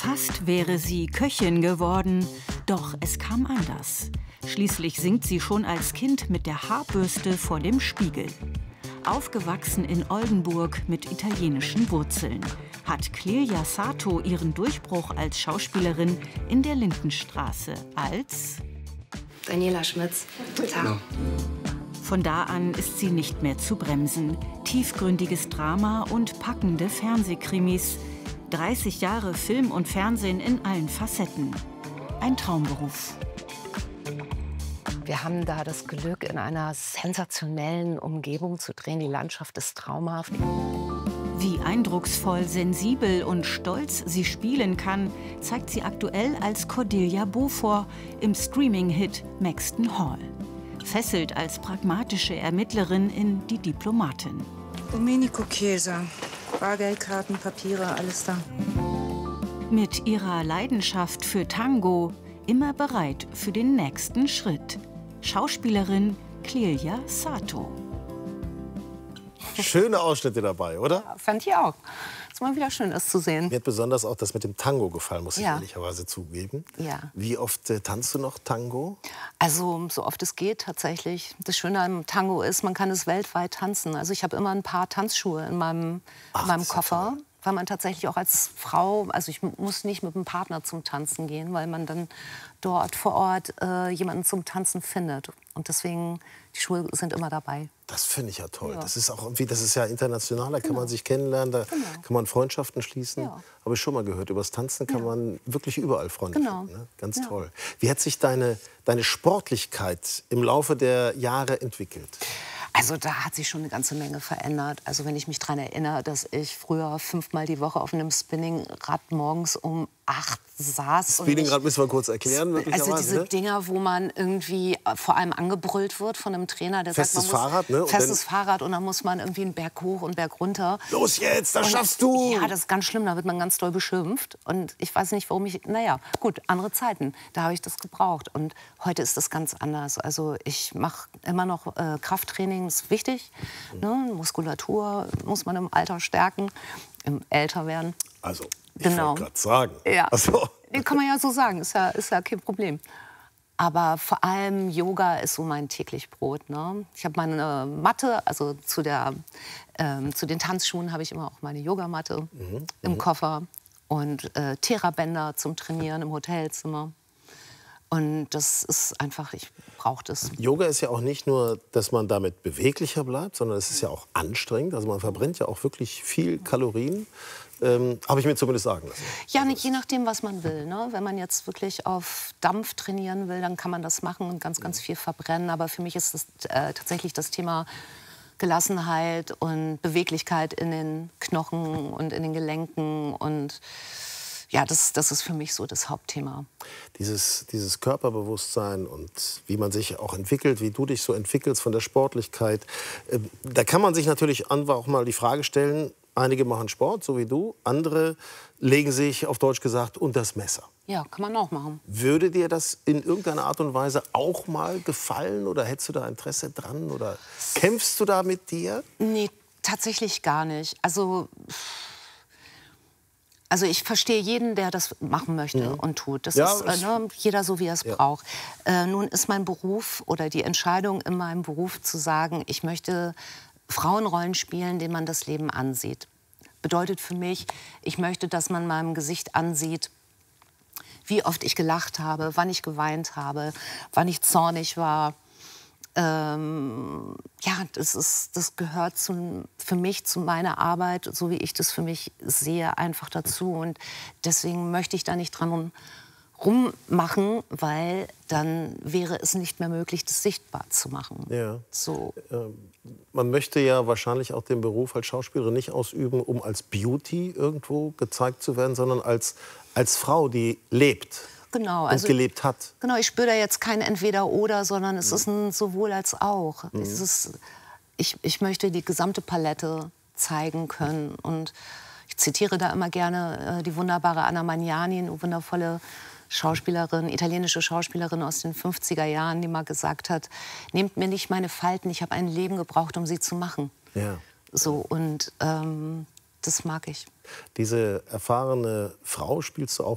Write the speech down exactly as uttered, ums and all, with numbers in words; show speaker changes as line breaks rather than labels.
Fast wäre sie Köchin geworden, doch es kam anders. Schließlich singt sie schon als Kind mit der Haarbürste vor dem Spiegel. Aufgewachsen in Oldenburg mit italienischen Wurzeln, hat Clelia Sato ihren Durchbruch als Schauspielerin in der Lindenstraße als
Daniela Schmitz. Guten Tag.
Von da an ist sie nicht mehr zu bremsen. Tiefgründiges Drama und packende Fernsehkrimis. dreißig Jahre Film und Fernsehen in allen Facetten. Ein Traumberuf.
Wir haben da das Glück, in einer sensationellen Umgebung zu drehen. Die Landschaft ist traumhaft.
Wie eindrucksvoll, sensibel und stolz sie spielen kann, zeigt sie aktuell als Cordelia Beaufort im Streaming-Hit Maxton Hall. Fesselt als pragmatische Ermittlerin in Die Diplomatin.
Domenico Chiesa. Bargeldkarten, Papiere, alles da.
Mit ihrer Leidenschaft für Tango immer bereit für den nächsten Schritt. Schauspielerin Clelia Sato.
Schöne Ausschnitte dabei, oder?
Ja, fand ich auch. Ist mal wieder schön, das zu sehen.
Mir hat besonders auch das mit dem Tango gefallen, muss ich
Ja.
ehrlicherweise zugeben.
Ja.
Wie oft äh, tanzt du noch Tango?
Also so oft es geht tatsächlich. Das Schöne am Tango ist, man kann es weltweit tanzen. Also ich habe immer ein paar Tanzschuhe in meinem,
Ach,
in meinem
das ist ja
Koffer.
toll.
Weil man tatsächlich auch als Frau, also ich muss nicht mit einem Partner zum Tanzen gehen, weil man dann dort vor Ort äh, jemanden zum Tanzen findet. Und deswegen, die Schuhe sind immer dabei.
Das finde ich ja toll.
Ja.
Das ist auch irgendwie, das ist ja international, da kann
Genau.
man sich kennenlernen, da
Genau.
kann man Freundschaften schließen.
Ja.
Habe ich schon mal gehört. Übers Tanzen kann
Ja.
man wirklich überall Freunde
Genau.
finden. Ne? Ganz
Ja.
toll. Wie hat sich deine, deine Sportlichkeit im Laufe der Jahre entwickelt?
Also da hat sich schon eine ganze Menge verändert. Also wenn ich mich daran erinnere, dass ich früher fünfmal die Woche auf einem Spinningrad morgens um acht saß. und
Spinningrad
mich-
müssen wir kurz erklären, möglicherweise.
Also diese
ne?
Dinger, wo man irgendwie äh, vor allem angebrüllt wird von einem Trainer, der
Festes
sagt, man muss,
Fahrrad, ne? Und
festes
dann-
Fahrrad und dann muss man irgendwie einen Berg hoch und Berg runter.
Los jetzt, das
Und-
schaffst du!
Ja, das ist ganz schlimm, da wird man ganz doll beschimpft. Und ich weiß nicht, warum ich, naja, gut, andere Zeiten, da habe ich das gebraucht. Und heute ist das ganz anders. Also ich mache immer noch äh, Krafttraining, ist wichtig. Ne? Muskulatur muss man im Alter stärken, im Älterwerden.
Also, ich
Genau.
wollte gerade sagen.
Ja,
Also,
kann man ja so sagen, ist ja, ist ja kein Problem. Aber vor allem Yoga ist so mein täglich Brot. Ne? Ich habe meine Matte, also zu, der, ähm, zu den Tanzschuhen habe ich immer auch meine Yogamatte
Mhm,
im Koffer und äh, Therabänder zum Trainieren im Hotelzimmer. Und das ist einfach, ich brauche das.
Yoga ist ja auch nicht nur, dass man damit beweglicher bleibt, sondern es ist ja auch anstrengend. Also man verbrennt ja auch wirklich viel Kalorien. Ähm, Habe ich mir zumindest sagen lassen.
Ja, nicht, je nachdem, was man will. Ne? Wenn man jetzt wirklich auf Dampf trainieren will, dann kann man das machen und ganz, ganz viel verbrennen. Aber für mich ist das, äh, tatsächlich das Thema Gelassenheit und Beweglichkeit in den Knochen und in den Gelenken. Und ja, das, das ist für mich so das Hauptthema.
Dieses, dieses Körperbewusstsein und wie man sich auch entwickelt, wie du dich so entwickelst von der Sportlichkeit. Äh, da kann man sich natürlich auch mal die Frage stellen, einige machen Sport, so wie du, andere legen sich, auf Deutsch gesagt, unter das Messer.
Ja, kann man auch machen.
Würde dir das in irgendeiner Art und Weise auch mal gefallen oder hättest du da Interesse dran oder kämpfst du da mit dir?
Nee, tatsächlich gar nicht. Also, also ich verstehe jeden, der das machen möchte und tut. Das
Ja,
ist
es-
äh, ne, jeder so, wie er es
Ja.
braucht. Äh, nun ist mein Beruf oder die Entscheidung in meinem Beruf zu sagen, ich möchte Frauenrollen spielen, denen man das Leben ansieht. Bedeutet für mich, ich möchte, dass man meinem Gesicht ansieht, wie oft ich gelacht habe, wann ich geweint habe, wann ich zornig war. Ähm, ja, das, ist, das gehört zu, für mich zu meiner Arbeit, so wie ich das für mich sehe, einfach dazu. Und deswegen möchte ich da nicht dran rummachen, weil dann wäre es nicht mehr möglich, das sichtbar zu machen.
Ja.
So.
Man möchte ja wahrscheinlich auch den Beruf als Schauspielerin nicht ausüben, um als Beauty irgendwo gezeigt zu werden, sondern als, als Frau, die lebt
Genau,
und
also
gelebt hat.
Genau, ich spüre da jetzt kein Entweder-Oder, sondern es ist ein sowohl als auch. Es ist, ich, ich möchte die gesamte Palette zeigen können. Und ich zitiere da immer gerne äh, die wunderbare Anna Magnani, eine wundervolle Schauspielerin, italienische Schauspielerin aus den fünfziger Jahren, die mal gesagt hat, nehmt mir nicht meine Falten, ich habe ein Leben gebraucht, um sie zu machen.
Ja.
So, und ähm, das mag ich.
Diese erfahrene Frau spielst du auch